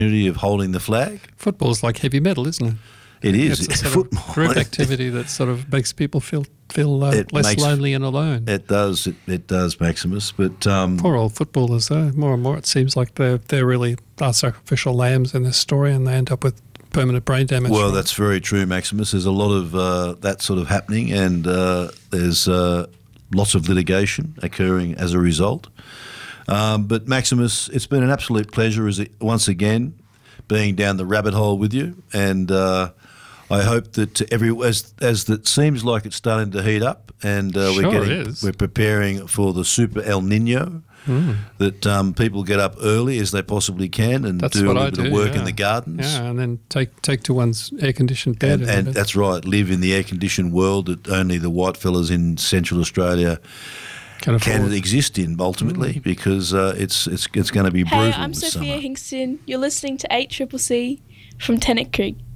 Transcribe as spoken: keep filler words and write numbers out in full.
of holding the flag. Football's like heavy metal, isn't it? It is. It's a sort Football. of group activity that sort of makes people feel feel uh, It less makes- lonely and alone. It does. It, it does, Maximus. But um, Poor old footballers, though. More and more it seems like they're, they're really are sacrificial lambs in this story, and they end up with permanent brain damage. well, from it. that's very true, Maximus. There's a lot of uh, that sort of happening, and uh, there's uh, lots of litigation occurring as a result. Um, but Maximus, it's been an absolute pleasure as it, once again being down the rabbit hole with you, and uh, I hope that every as as that seems like it's starting to heat up, and uh, Sure we're getting it is. we're preparing for the Super El Nino. Mm. That um, people get up early as they possibly can and That's do a what little I bit of do, work yeah. in the gardens. Yeah, and then take take to one's air-conditioned bed. And, in a and bit. that's right, live in the air-conditioned world that only the white fellas in Central Australia Can afford. can exist in ultimately, because uh, it's it's it's going to be brutal. Hey, I'm this Sophia summer. Hingston. You're listening to eight C C C from Tennant Creek.